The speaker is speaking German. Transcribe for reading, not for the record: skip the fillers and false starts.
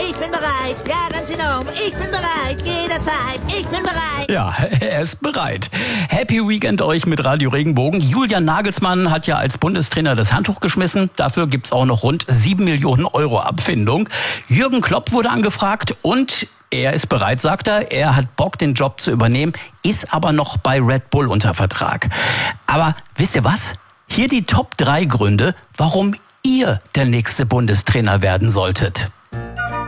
Ich bin bereit. Ja, ganz genau. Ich bin bereit. Jederzeit. Ich bin bereit. Ja, er ist bereit. Happy Weekend euch mit Radio Regenbogen. Julian Nagelsmann hat ja als Bundestrainer das Handtuch geschmissen. Dafür gibt's auch noch rund 7 Millionen Euro Abfindung. Jürgen Klopp wurde angefragt und er ist bereit, sagt er. Er hat Bock, den Job zu übernehmen, ist aber noch bei Red Bull unter Vertrag. Aber wisst ihr was? Hier die Top 3 Gründe, warum ihr der nächste Bundestrainer werden solltet.